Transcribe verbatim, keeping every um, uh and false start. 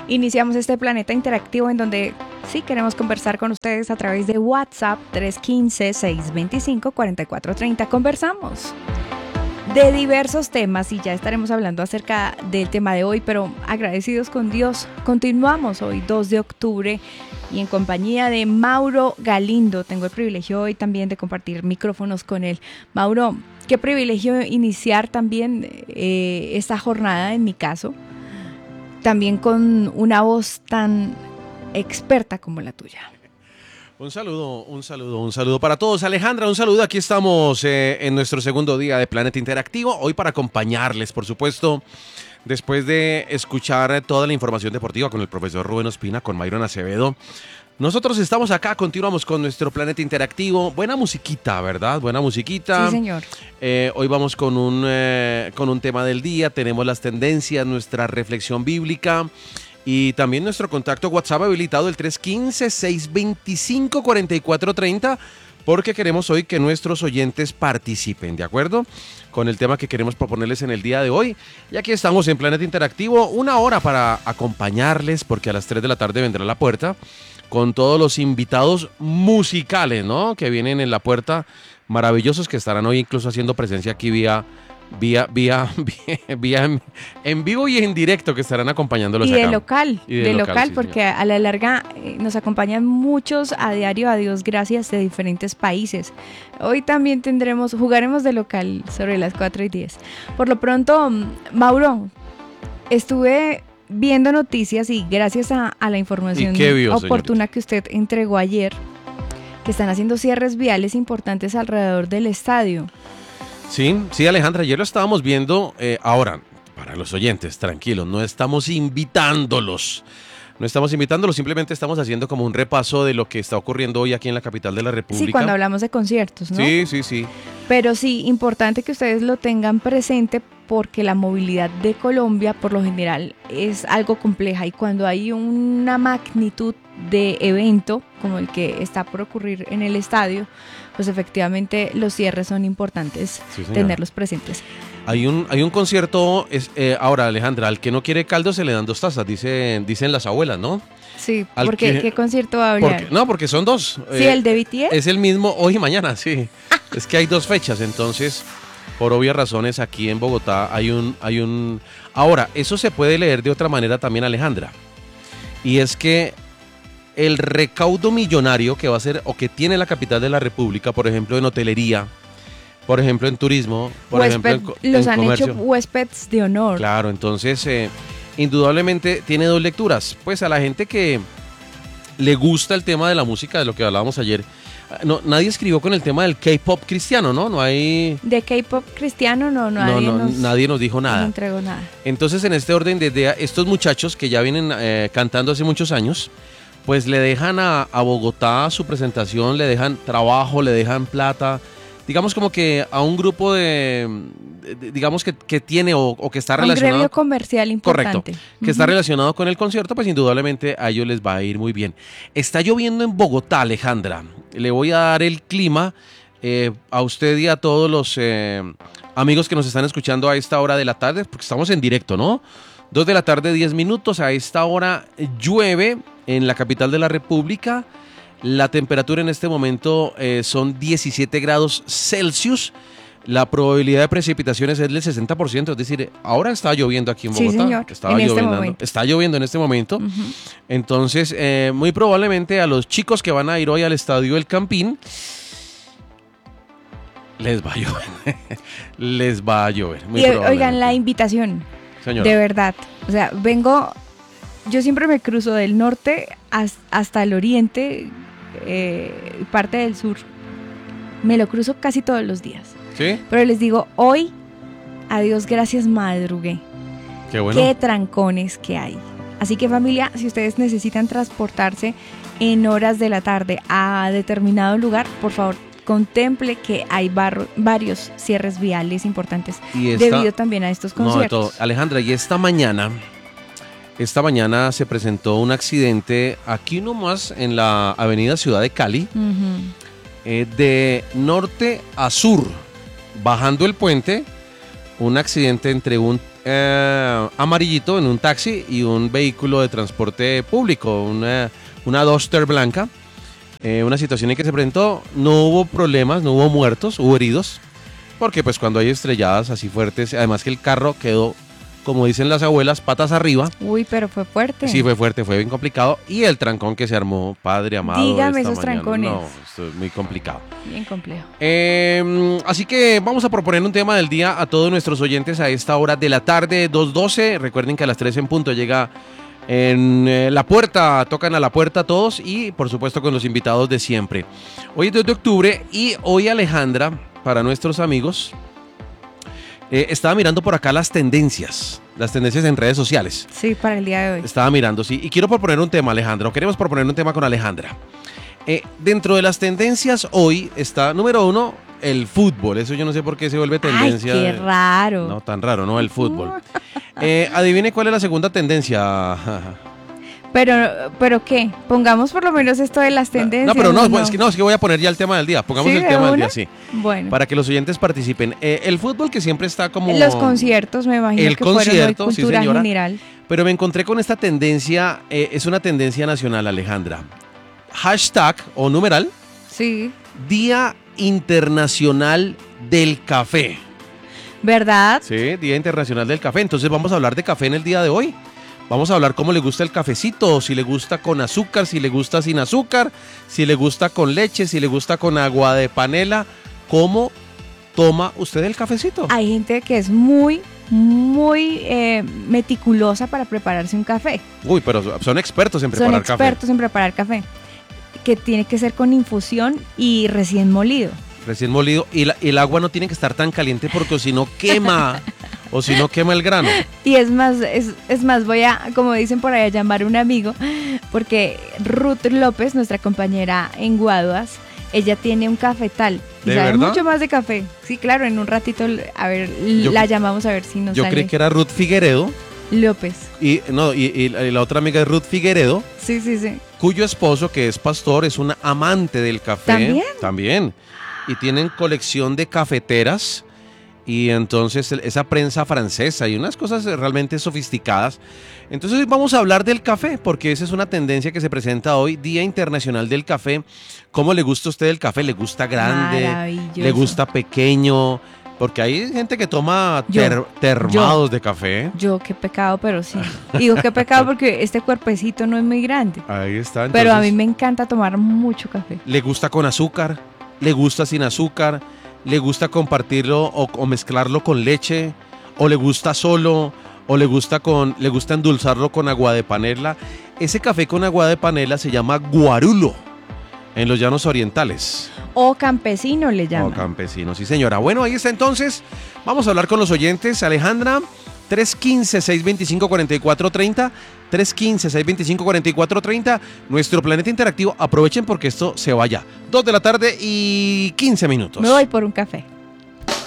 Iniciamos este planeta interactivo en donde sí queremos conversar con ustedes a través de WhatsApp tres uno cinco, seis dos cinco, cuatro cuatro tres cero. Conversamos de diversos temas y ya estaremos hablando acerca del tema de hoy, pero agradecidos con Dios, continuamos hoy dos de octubre y en compañía de Mauro Galindo. Tengo el privilegio hoy también de compartir micrófonos con él. Mauro, qué privilegio iniciar también eh, esta jornada, en mi caso, también con una voz tan experta como la tuya. Un saludo, un saludo, un saludo para todos. Alejandra, un saludo. Aquí estamos eh, en nuestro segundo día de Planeta Interactivo. Hoy para acompañarles, por supuesto, después de escuchar toda la información deportiva con el profesor Rubén Ospina, con Myron Acevedo. Nosotros estamos acá, continuamos con nuestro Planeta Interactivo. Buena musiquita, ¿verdad? Buena musiquita. Sí, señor. Eh, hoy vamos con un, eh, con un tema del día. Tenemos las tendencias, nuestra reflexión bíblica. Y también nuestro contacto WhatsApp habilitado, el tres uno cinco, seis dos cinco, cuatro cuatro tres cero, porque queremos hoy que nuestros oyentes participen, ¿de acuerdo? Con el tema que queremos proponerles en el día de hoy. Y aquí estamos en Planeta Interactivo, una hora para acompañarles, porque a las tres de la tarde vendrá La Puerta, con todos los invitados musicales, ¿no? Que vienen en La Puerta, maravillosos, que estarán hoy incluso haciendo presencia aquí vía... Vía, vía, vía, vía en, en vivo y en directo, que estarán acompañándolos y acá. De local, y de, de local, local sí, porque señor. A la larga eh, nos acompañan muchos a diario, a Dios gracias, de diferentes países. Hoy también tendremos, jugaremos de local sobre las cuatro y diez. Por lo pronto, Mauro, estuve viendo noticias y gracias a, a la información vio, oportuna señorita? que usted entregó ayer, que están haciendo cierres viales importantes alrededor del estadio. Sí, sí, Alejandra, ayer lo estábamos viendo. Eh, ahora, para los oyentes, tranquilos, no estamos invitándolos. No estamos invitándolos, simplemente estamos haciendo como un repaso de lo que está ocurriendo hoy aquí en la capital de la República. Sí, cuando hablamos de conciertos, ¿no? Sí, sí, sí. Pero sí, importante que ustedes lo tengan presente porque la movilidad de Colombia, por lo general, es algo compleja. Y cuando hay una magnitud de evento, como el que está por ocurrir en el estadio, pues efectivamente los cierres son importantes, sí, tenerlos presentes. Hay un, hay un concierto, es, eh, ahora Alejandra, al que no quiere caldo se le dan dos tazas, dicen, dicen las abuelas, ¿no? Sí, ¿por qué? ¿Qué concierto va a hablar? Porque, no, porque son dos. Sí, eh, el de B T S. Es el mismo hoy y mañana, sí. Es que hay dos fechas, entonces, por obvias razones, aquí en Bogotá hay un, hay un... Ahora, eso se puede leer de otra manera también, Alejandra. Y es que el recaudo millonario que va a ser o que tiene la capital de la República, por ejemplo, en hotelería, por ejemplo, en turismo, por Huésped, ejemplo, en, los en han comercio. hecho huéspedes de honor. Claro, entonces, eh, indudablemente tiene dos lecturas. Pues a la gente que le gusta el tema de la música, de lo que hablábamos ayer, no, nadie escribió con el tema del K-pop cristiano, ¿no? No hay... De K-pop cristiano no, nadie, no, no, nos, nadie nos dijo nada. No entregó nada. Entonces, en este orden, desde estos muchachos que ya vienen eh, cantando hace muchos años, pues le dejan a, a Bogotá su presentación, le dejan trabajo, le dejan plata, digamos como que a un grupo de, de digamos que, que tiene o, o que está relacionado... Un gremio comercial importante. Correcto, que uh-huh. está relacionado con el concierto, pues indudablemente a ellos les va a ir muy bien. Está lloviendo en Bogotá, Alejandra. Le voy a dar el clima eh, a usted y a todos los eh, amigos que nos están escuchando a esta hora de la tarde, porque estamos en directo, ¿no? Dos de la tarde, diez minutos. A esta hora llueve en la capital de la República. La temperatura en este momento eh, son diecisiete grados Celsius. La probabilidad de precipitaciones es del sesenta por ciento. Es decir, ahora está lloviendo aquí en Bogotá. Sí, señor. Estaba en lloviendo, este momento. Está lloviendo en este momento. Uh-huh. Entonces, eh, muy probablemente a los chicos que van a ir hoy al estadio El Campín, les va a llover. les va a llover. Muy y oigan, la invitación. Señora. De verdad, o sea, vengo, yo siempre me cruzo del norte hasta el oriente, eh, parte del sur, me lo cruzo casi todos los días. ¿Sí? Pero les digo, hoy, a Dios gracias, madrugué. Qué bueno. Qué trancones que hay. Así que familia, si ustedes necesitan transportarse en horas de la tarde a determinado lugar, por favor, contemple que hay barro, varios cierres viales importantes esta, debido también a estos conciertos. No, de todo. Alejandra, y esta mañana, esta mañana se presentó un accidente aquí nomás en la avenida Ciudad de Cali, uh-huh. eh, de norte a sur, bajando el puente, un accidente entre un eh, amarillito en un taxi y un vehículo de transporte público, una, una Duster blanca. Eh, una situación en que se presentó, no hubo problemas, no hubo muertos, hubo heridos, porque pues cuando hay estrelladas así fuertes, además que el carro quedó, como dicen las abuelas, patas arriba. Uy, pero fue fuerte. Sí, fue fuerte, fue bien complicado. Y el trancón que se armó, padre amado. Dígame esta esos mañana. trancones. No, esto es muy complicado. Bien complejo. Eh, así que vamos a proponer un tema del día a todos nuestros oyentes a esta hora de la tarde, dos doce. Recuerden que a las tres en punto llega en eh, la puerta, tocan a la puerta todos y por supuesto con los invitados de siempre. Hoy es dos de octubre y hoy Alejandra, para nuestros amigos, eh, estaba mirando por acá las tendencias, las tendencias en redes sociales. Sí, para el día de hoy. Estaba mirando, sí, y quiero proponer un tema, Alejandra, o queremos proponer un tema con Alejandra. Eh, dentro de las tendencias hoy está, número uno, el fútbol. Eso yo no sé por qué se vuelve tendencia. Ay, qué raro. No, tan raro, ¿no? El fútbol. Eh, adivine cuál es la segunda tendencia. Pero, ¿pero qué? Pongamos por lo menos esto de las tendencias. No, pero no, no, es que no, es que voy a poner ya el tema del día. Pongamos ¿Sí, el de tema del una? día, sí. Bueno. Para que los oyentes participen. Eh, el fútbol que siempre está como... Los conciertos, me imagino El que fueron concierto, hoy sí, cultura señora. general. Pero me encontré con esta tendencia, eh, es una tendencia nacional, Alejandra. Hashtag o numeral, Sí. Día Internacional del Café. ¿Verdad? Sí, Día Internacional del Café. Entonces vamos a hablar de café en el día de hoy. Vamos a hablar cómo le gusta el cafecito, si le gusta con azúcar, si le gusta sin azúcar, si le gusta con leche, si le gusta con agua de panela. ¿Cómo toma usted el cafecito? Hay gente que es muy, muy eh, meticulosa para prepararse un café. Uy, pero son expertos en Son preparar expertos café. en preparar café. Que tiene que ser con infusión y recién molido. Recién molido. Y la- el agua no tiene que estar tan caliente porque si no quema, o si no quema el grano. Y es más, es, es más, voy a, como dicen por ahí, a llamar a un amigo, porque Ruth López, nuestra compañera en Guaduas, ella tiene un cafetal y ¿De sabe verdad? mucho más de café. Sí, claro, en un ratito, a ver, Yo- la llamamos a ver si nos Yo sale creí que era Ruth Figueredo. López. Y, no, y, y la otra amiga es Ruth Figueredo, Sí, sí, sí. cuyo esposo, que es pastor, es un amante del café. ¿También? También. Y tienen colección de cafeteras. Y entonces el- esa prensa francesa y unas cosas realmente sofisticadas. Entonces hoy vamos a hablar del café, porque esa es una tendencia que se presenta hoy, Día Internacional del Café. ¿Cómo le gusta a usted el café? ¿Le gusta grande? Maravilloso. ¿Le gusta pequeño? Porque hay gente que toma Yo, ter- termados de café. Yo, qué pecado, pero sí. Digo qué pecado porque este cuerpecito no es muy grande. Ahí está. Pero a entonces, mí me encanta tomar mucho café. ¿le gusta con azúcar? ¿Le gusta sin azúcar? ¿Le gusta compartirlo o, o mezclarlo con leche? ¿O le gusta solo? ¿O le gusta con, le gusta endulzarlo con agua de panela? Ese café con agua de panela se llama guarulo en los llanos orientales. O campesino le O llaman. campesino, sí señora. Bueno, ahí está entonces. Vamos a hablar con los oyentes. Alejandra, tres uno cinco, seis dos cinco, cuatro cuatro tres cero. tres uno cinco, seis dos cinco, cuatro cuatro tres cero. Nuestro planeta interactivo. Aprovechen porque esto se vaya. Dos de la tarde y quince minutos. Me voy por un café.